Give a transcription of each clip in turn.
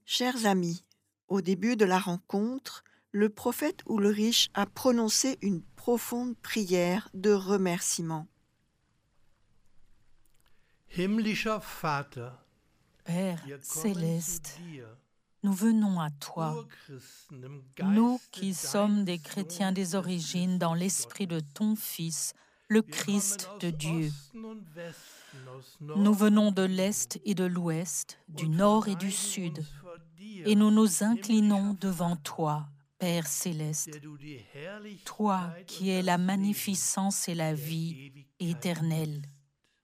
Chers amis, au début de la rencontre, le prophète Ulrich a prononcé une profonde prière de remerciement. Himmlischer Vater, Père wir kommen zu céleste, dir, nous venons à toi, Urchristen im nous Geiste qui sommes des deines chrétiens des Sohnes, origines dans l'esprit de ton Fils, le Wir Christ kommen de aus Dieu. Osten und Westen, aus Nous Norden venons und de Süden l'Est et de l'Ouest, du und Nord et du verneigen Sud, uns vor dir, et nous nous inclinons himmlischer devant Vater, toi, Père céleste, der du die Herrlichkeit toi qui und es das la Leben magnificence et la der vie Ewigkeit éternelle. bist.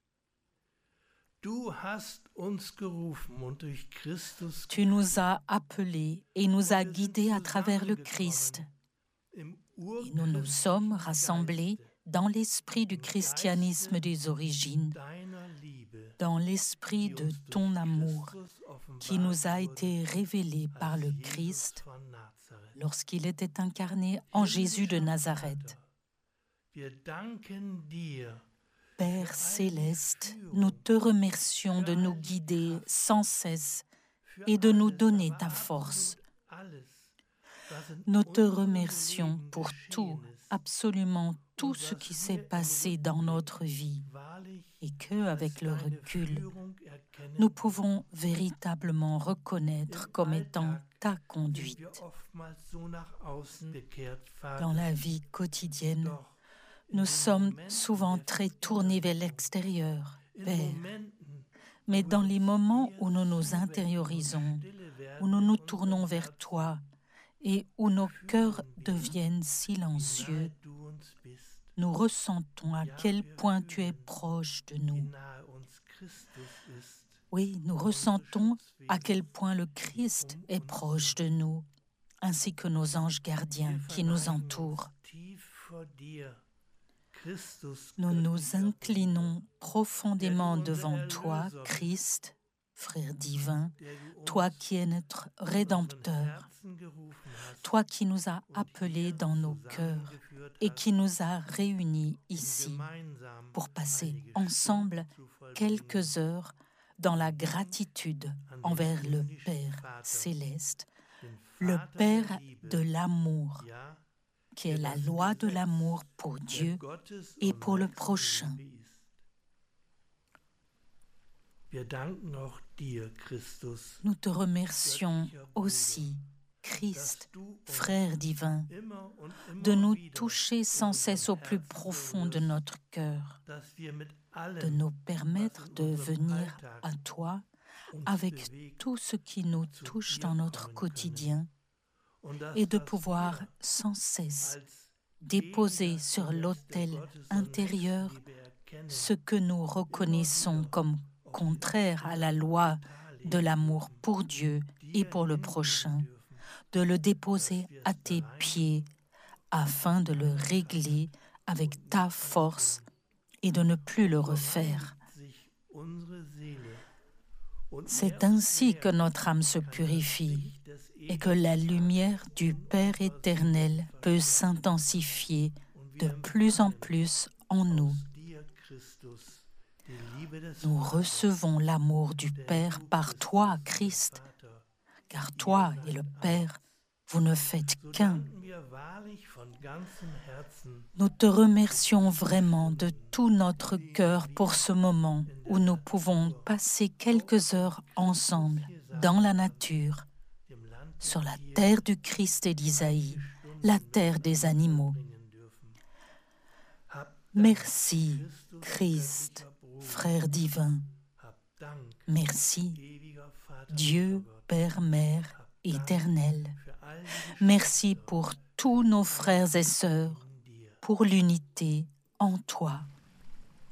Du hast uns gerufen und durch Christus Tu nous as appelés et nous as Und wir sind guidés à travers le zusammengekommen Christ. im Et nous nous sommes urchristlichen rassemblés Geiste, dans l'esprit du im christianisme Geiste des origines, deiner Liebe, dans l'esprit die de uns ton durch amour Christus qui nous a offenbart été wurde révélé par als le Jesus Christ von Nazareth. lorsqu'il était incarné en Jésus de Himmlischer Nazareth. Vater, wir danken dir Père für all die céleste, Führung, nous te remercions de für nous all die guider Kraft, sans cesse für et de nous alles, donner aber ta force. absolut alles, was in Nous te unserem remercions Leben pour tout, geschehen ist absolument tout und ce was qui s'est wir im passé dans Rückblick notre vie wahrlich et que, avec als le deine recul, Führung erkennen nous dürfen. pouvons véritablement reconnaître Im comme étant Alltag ta sind conduite. wir oftmals so nach außen gekehrt, Dans la Vater. vie quotidienne, Doch in nous den sommes Momenten souvent der très tournés vers Verinnerlichung, l'extérieur, in Père. Momenten, Mais wo wir dans les uns moments dir où nous nous zuwenden und intériorisons, stille où werden nous in nous unserem tournons vers Herzen, toi et où nos cœurs fühlen wir, deviennent wie silencieux, nahe du uns bist. nous ressentons à Ja, quel wir point tu es fühlen, proche de wie nous. nahe uns Christus ist, Oui, nous unsere ressentons à Schutzwesen, quel point le die Christ um est uns proche sind. de nous, ainsi que nos anges gardiens Wir qui nous verneigen entourent. uns tief vor dir, Christus, Nous nous göttlicher Bruder, inclinons profondément der du unser devant toi, Erlöser bist, Christ, frère divin, der du toi uns qui es notre in unseren Rédempteur, Herzen gerufen hast toi qui nous as und appelés hier dans nos cœurs zusammengeführt et hast, qui nous as réunis um ici gemeinsam pour passer einige ensemble Stunden zu vollbringen quelques heures dans la im Dank gratitude an den envers le himmlischen Père Vater, céleste, den le Vater Père der Liebe, de l'amour, ja, qui est der la das loi de Gesetz l'amour pour der Dieu Gottes- et und pour le prochain. Nächstenliebe ist. Wir danken auch dir, Christus, Nous te remercions göttlicher Bruder, aussi, Christ, dass du uns frère divin, immer und de immer nous wieder toucher in sans unserem cesse au plus Herzen profond de berührst, notre cœur, dass wir mit de allem, nous was permettre in de unserem venir Alltag à toi uns avec bewegt, tout ce qui nous zu touche dir dans notre kommen quotidien können. Und dass et de was pouvoir wir sans cesse als déposer gegen das sur Gesetz der l'autel Gottes- und intérieur Nächstenliebe erkennen, ce que nous reconnaissons comme auch contraire wieder à la in loi unserem de Altar l'amour legen pour Dieu dürfen, et dir pour le hingeben prochain, dürfen, de le déposer dass wir à es tes bereinigen pieds afin de le régler avec ta force et de ne plus le So refaire. reinigt sich unsere Seele und C'est mehr und ainsi mehr que notre âme se kann das purifie Licht des et que la ewigen lumière Vaters du in Père unserer éternel Seele peut verschwinden s'intensifier und de wir plus en empfangen plus en nous. aus dir, Christus, die Liebe des Nous Vaters, recevons l'amour du denn Père du par bist toi, es, der Christ, Vater. car toi et le Père, vous ne faites So qu'un. danken wir wahrlich von ganzem Herzen Nous te remercions vraiment de tout notre cœur pour ce moment où nous pouvons passer quelques heures ensemble dans la nature, dem Land der sur la Tiere terre du Christ et d'Isaïe, la terre des animaux. bringen dürfen. Hab Dank, Merci, Christus, Christ, göttlicher Bruder. frère divin. Hab Dank, Merci, ewiger Vater, Dieu, unser Gott. Père, Mère Hab Dank éternel. für all die Merci Geschwister pour tous nos frères et sœurs, in dir. pour l'unité en toi.